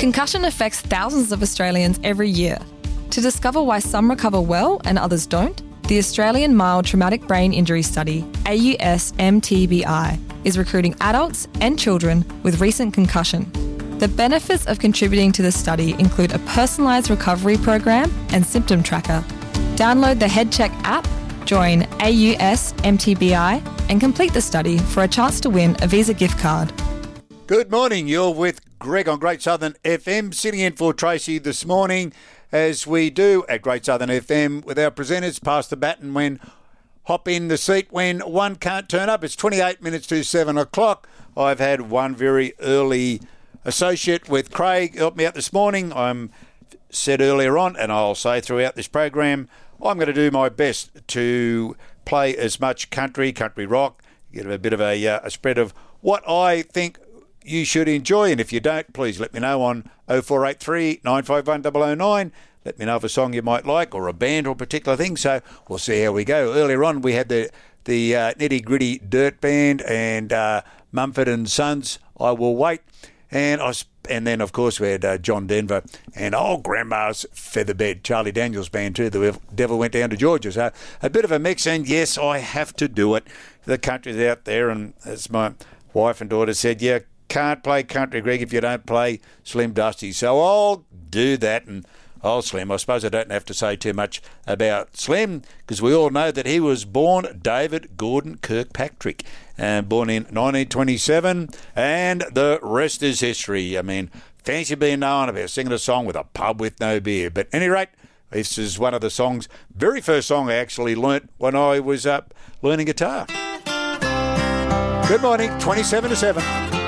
Concussion affects thousands of Australians every year. To discover why some recover well and others don't, the Australian Mild Traumatic Brain Injury Study, AUS-MTBI, is recruiting adults and children with recent concussion. The benefits of contributing to the study include a personalised recovery program and symptom tracker. Download the HeadCheck app, join AUS-MTBI and complete the study for a chance to win a Visa gift card. Good morning, you're with Greg on Great Southern FM, sitting in for Tracy this morning, as we do at Great Southern FM with our presenters. Pass the baton when hop in the seat when one can't turn up. It's 28 minutes to 7 o'clock. I've had one very early associate with Craig help me out this morning. I'm said earlier on, and I'll say throughout this program, I'm going to do my best to play as much country rock, get a bit of a spread of what I think you should enjoy. And if you don't, please let me know on 0483 951 009. Let me know of a song you might like, or a band, or a particular thing. So we'll see how we go. Earlier on, we had the Nitty Gritty Dirt Band and Mumford and Sons, I Will Wait. And then, of course, we had John Denver and old Grandma's Featherbed, Charlie Daniels Band too. The Devil Went Down to Georgia. So a bit of a mix, and yes, I have to do it. The country's out there, and as my wife and daughter said, yeah, can't play country, Greg, if you don't play Slim Dusty. So I'll do that, and Slim, I suppose I don't have to say too much about Slim, because we all know that he was born David Gordon Kirkpatrick, born in 1927, and the rest is history. I mean, fancy being known about singing a song with a pub with no beer. But at any rate, this is one of the songs, very first song I actually learnt when I was learning guitar. Good morning, 27 to 7.